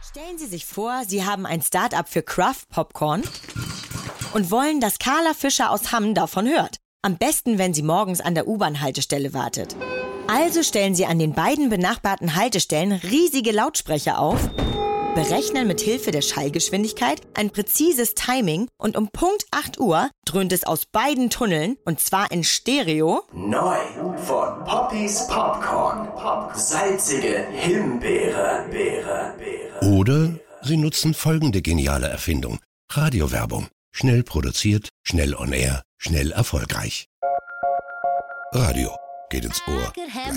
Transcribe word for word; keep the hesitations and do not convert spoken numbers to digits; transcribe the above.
Stellen Sie sich vor, Sie haben ein Start-up für Craft Popcorn und wollen, dass Carla Fischer aus Hamm davon hört. Am besten, wenn sie morgens an der U-Bahn-Haltestelle wartet. Also stellen Sie an den beiden benachbarten Haltestellen riesige Lautsprecher auf, berechnen mit Hilfe der Schallgeschwindigkeit ein präzises Timing und um Punkt acht Uhr dröhnt es aus beiden Tunneln, und zwar in Stereo. Neu von Poppys Popcorn. Salzige Himbeere. Beere, Beere. Oder Sie nutzen folgende geniale Erfindung. Radiowerbung. Schnell produziert, schnell on air, schnell erfolgreich. Radio geht ins Ohr.